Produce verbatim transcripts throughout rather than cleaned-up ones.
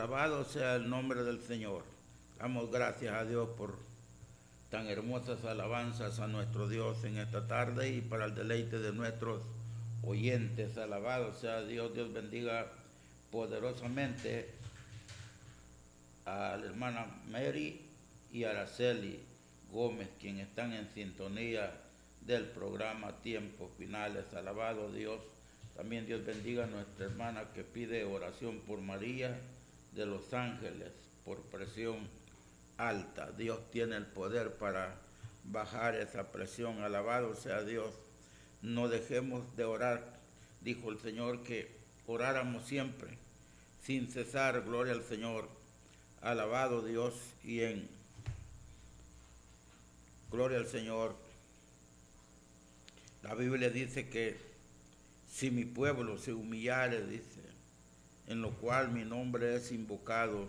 Alabado sea el nombre del Señor. Damos gracias a Dios por tan hermosas alabanzas a nuestro Dios en esta tarde y para el deleite de nuestros oyentes. Alabado sea Dios. Dios bendiga poderosamente a la hermana Mary y a Araceli Gómez, quienes están en sintonía del programa Tiempos Finales. Alabado Dios. También Dios bendiga a nuestra hermana que pide oración por María de Los Ángeles, por presión alta. Dios tiene el poder para bajar esa presión. Alabado sea Dios. No dejemos de orar. Dijo el Señor que oráramos siempre, sin cesar. Gloria al Señor. Alabado Dios. Y en gloria al Señor, la Biblia dice que si mi pueblo se humillare, dice, en lo cual mi nombre es invocado,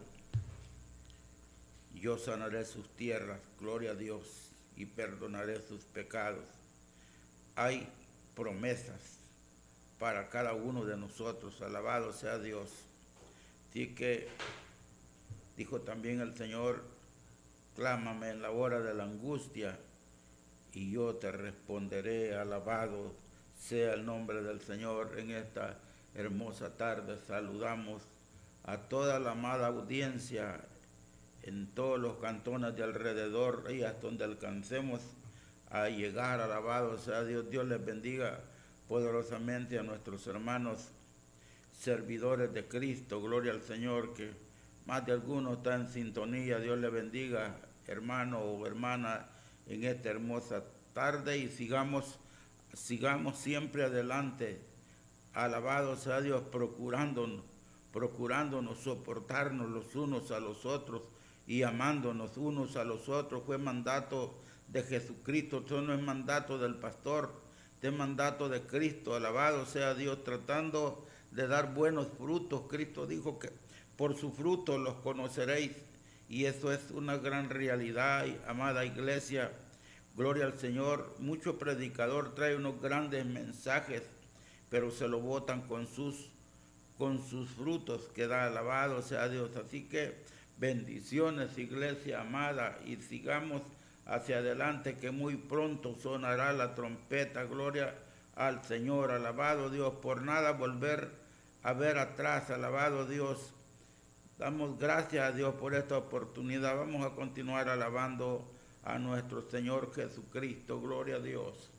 yo sanaré sus tierras, gloria a Dios, y perdonaré sus pecados. Hay promesas para cada uno de nosotros. Alabado sea Dios. Así que dijo también el Señor: clámame en la hora de la angustia y yo te responderé. Alabado sea el nombre del Señor. En esta hermosa tarde saludamos a toda la amada audiencia en todos los cantones de alrededor y hasta donde alcancemos a llegar. Alabado sea Dios. Dios les bendiga poderosamente a nuestros hermanos servidores de Cristo. Gloria al Señor, que más de alguno está en sintonía. Dios les bendiga, hermano o hermana, en esta hermosa tarde, y sigamos, sigamos siempre adelante. Alabado sea Dios, procurándonos, procurándonos soportarnos los unos a los otros y amándonos unos a los otros. Fue mandato de Jesucristo. Esto no es mandato del pastor, este es mandato de Cristo. Alabado sea Dios, tratando de dar buenos frutos. Cristo dijo que por sus frutos los conoceréis, y eso es una gran realidad, amada iglesia. Gloria al Señor. Mucho predicador trae unos grandes mensajes, pero se lo botan con sus, con sus frutos que da. Alabado sea Dios. Así que bendiciones, iglesia amada, y sigamos hacia adelante, que muy pronto sonará la trompeta. Gloria al Señor. Alabado Dios. Por nada volver a ver atrás. Alabado Dios. Damos gracias a Dios por esta oportunidad. Vamos a continuar alabando a nuestro Señor Jesucristo. Gloria a Dios.